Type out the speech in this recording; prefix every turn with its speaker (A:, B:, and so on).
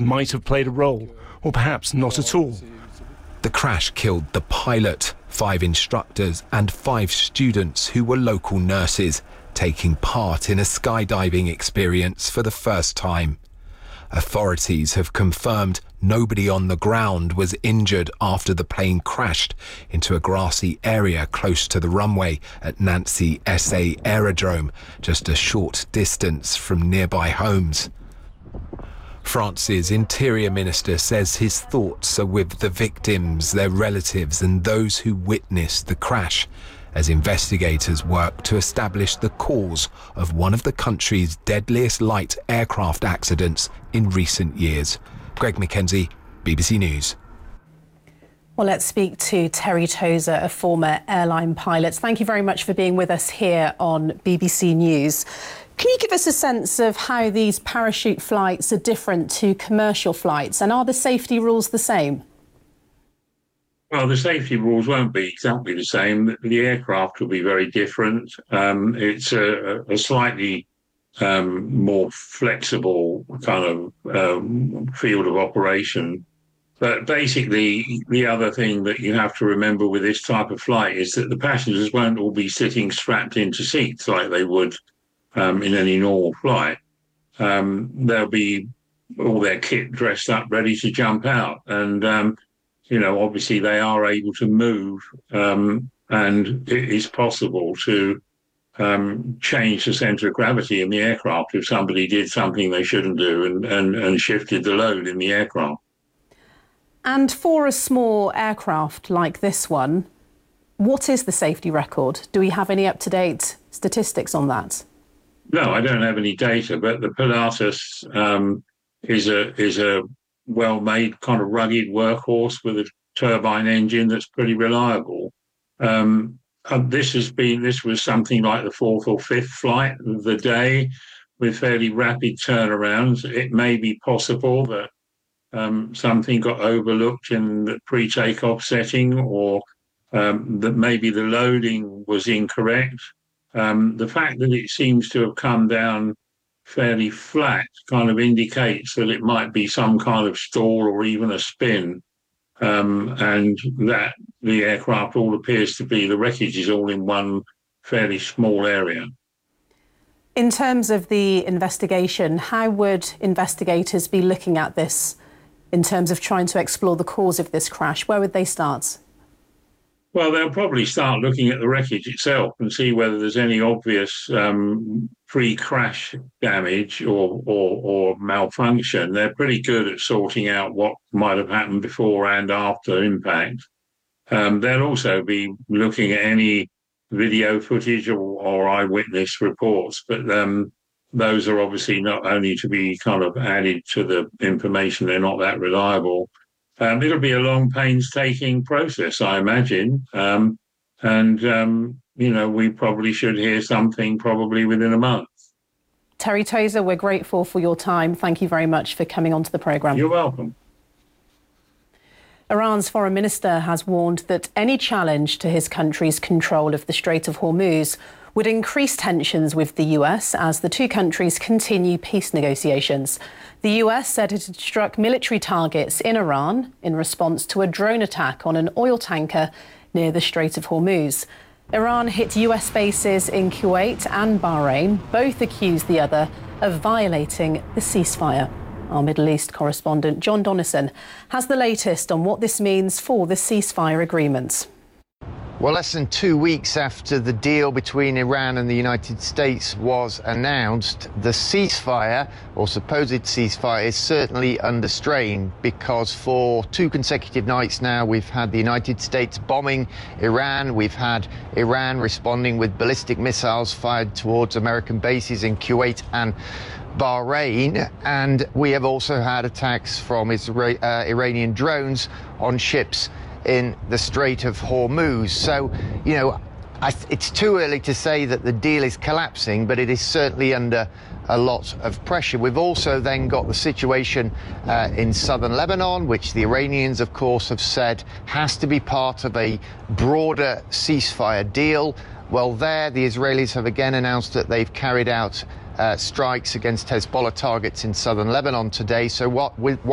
A: might have played a role, or perhaps not at all.
B: The crash killed the pilot, 5 instructors and 5 students who were local nurses, taking part in a skydiving experience for the first time. Authorities have confirmed nobody on the ground was injured after the plane crashed into a grassy area close to the runway at Nancy SA Aerodrome, just a short distance from nearby homes. France's Interior Minister says his thoughts are with the victims, their relatives and those who witnessed the crash, as investigators work to establish the cause of one of the country's deadliest light aircraft accidents in recent years. Greg Mackenzie, BBC News.
C: Well, let's speak to Terry Tozer, a former airline pilot. Thank you very much for being with us here on BBC News. Can you give us a sense of how these parachute flights are different to commercial flights, and are the safety rules the same?
D: Well, the safety rules won't be exactly the same. The aircraft will be very different. It's a slightly more flexible kind of field of operation. But basically, the other thing that you have to remember with this type of flight is that the passengers won't all be sitting strapped into seats like they would in any normal flight. They'll be all their kit dressed up, ready to jump out. And obviously they are able to move, and it is possible to change the centre of gravity in the aircraft if somebody did something they shouldn't do and shifted the load in the aircraft.
C: And for a small aircraft like this one, what is the safety record? Do we have any up-to-date statistics on that?
D: No, I don't have any data, but the Pilatus is a well-made kind of rugged workhorse with a turbine engine that's pretty reliable. This was something like the 4th or 5th flight of the day with fairly rapid turnarounds. It may be possible that something got overlooked in the pre-takeoff setting, or that maybe the loading was incorrect. The fact that it seems to have come down fairly flat kind of indicates that it might be some kind of stall or even a spin, and that the aircraft all appears to be, the wreckage is all in one fairly small area.
C: In terms of the investigation, how would investigators be looking at this in terms of trying to explore the cause of this crash? Where would they start?
D: Well, they'll probably start looking at the wreckage itself and see whether there's any obvious pre-crash damage or malfunction. They're pretty good at sorting out what might have happened before and after impact. They'll also be looking at any video footage or eyewitness reports, but those are obviously not only to be kind of added to the information, they're not that reliable. It'll be a long, painstaking process, I imagine. We probably should hear something probably within a month.
C: Terry Tozer, we're grateful for your time. Thank you very much for coming onto the programme.
D: You're welcome.
C: Iran's foreign minister has warned that any challenge to his country's control of the Strait of Hormuz would increase tensions with the US as the two countries continue peace negotiations. The US said it had struck military targets in Iran in response to a drone attack on an oil tanker near the Strait of Hormuz. Iran hit US bases in Kuwait and Bahrain. Both accused the other of violating the ceasefire. Our Middle East correspondent John Donnison has the latest on what this means for the ceasefire agreement.
E: Well, less than 2 weeks after the deal between Iran and the United States was announced, the ceasefire, or supposed ceasefire, is certainly under strain because for 2 consecutive nights now we've had the United States bombing Iran. We've had Iran responding with ballistic missiles fired towards American bases in Kuwait and Bahrain, and we have also had attacks from Iranian drones on ships in the Strait of Hormuz. So, it's too early to say that the deal is collapsing, but it is certainly under a lot of pressure. We've also then got the situation in southern Lebanon, which the Iranians, of course, have said has to be part of a broader ceasefire deal. Well, there, the Israelis have again announced that they've carried out strikes against Hezbollah targets in southern Lebanon today. So what